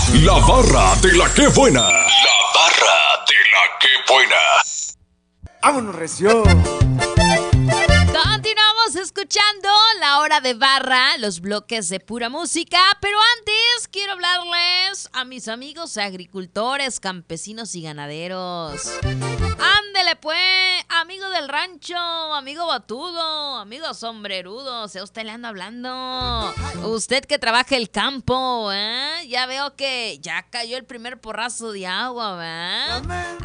La barra de la que buena. La barra de la que buena. ¡Vámonos, recio! Continuamos escuchando la hora de barra, los bloques de pura música, pero antes quiero hablarles a mis amigos agricultores, campesinos y ganaderos. Ándele pues, amigo del rancho, amigo batudo, amigo sombrerudo, sea usted le ando hablando. Usted que trabaja el campo, ya veo que ya cayó el primer porrazo de agua, ¿verdad?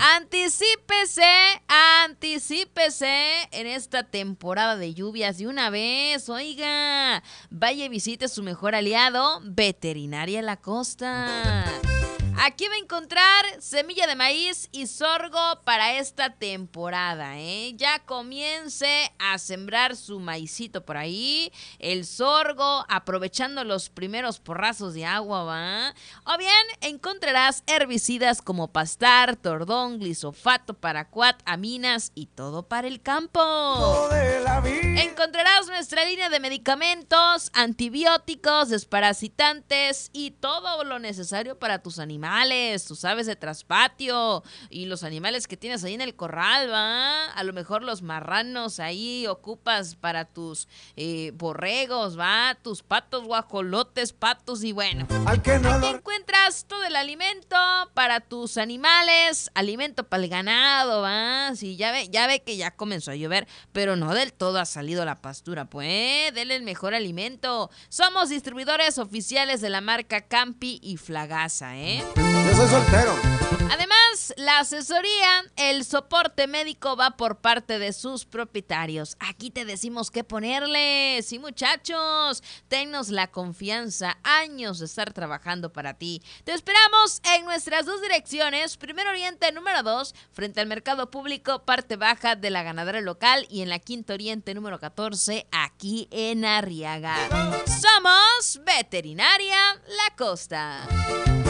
Anticípese en esta temporada de lluvias de una vez, oiga. Vaya y visite su mejor aliado, Veterinaria La Costa. Aquí va a encontrar semilla de maíz y sorgo para esta temporada, Ya comience a sembrar su maicito por ahí, el sorgo, aprovechando los primeros porrazos de agua, ¿va? O bien encontrarás herbicidas como pastar, tordón, glisofato, paraquat, aminas y todo para el campo. Encontrarás nuestra línea de medicamentos, antibióticos, desparasitantes y todo lo necesario para tus animales, tus aves de traspatio y los animales que tienes ahí en el corral, ¿va? A lo mejor los marranos ahí ocupas para tus borregos, ¿va? Tus patos, guajolotes, patos y bueno. Aquí encuentras todo el alimento para tus animales, alimento para el ganado, ¿va? Sí, ya ve que ya comenzó a llover, pero no del todo ha salido la pastura, pues, denle el mejor alimento. Somos distribuidores oficiales de la marca Campi y Flagasa, Yo soy soltero. Además, la asesoría, el soporte médico va por parte de sus propietarios. Aquí te decimos qué ponerle. Sí, muchachos, tennos la confianza, años de estar trabajando para ti. Te esperamos en nuestras dos direcciones, Primer Oriente número 2, frente al Mercado Público, parte baja de la ganadera local, y en la Quinto Oriente número 14, aquí en Arriaga. Somos Veterinaria La Costa.